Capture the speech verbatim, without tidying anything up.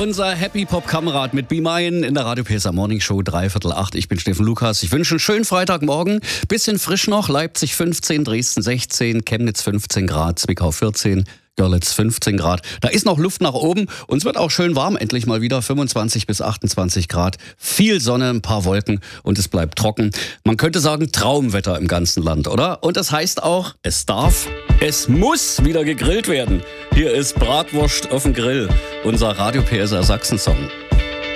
Unser Happy Pop Kamerad mit Be Mine in der Radio P S A Morning Show, dreiviertel acht. Ich bin Steffen Lukas. Ich wünsche einen schönen Freitagmorgen. Bisschen frisch noch. Leipzig fünfzehn, Dresden sechzehn, Chemnitz fünfzehn Grad, Zwickau vierzehn, Görlitz fünfzehn Grad. Da ist noch Luft nach oben und es wird auch schön warm. Endlich mal wieder fünfundzwanzig bis achtundzwanzig Grad. Viel Sonne, ein paar Wolken und es bleibt trocken. Man könnte sagen Traumwetter im ganzen Land, oder? Und das heißt auch, es darf, es muss wieder gegrillt werden. Hier ist Bratwurst auf dem Grill, unser Radio P S A Sachsen-Song.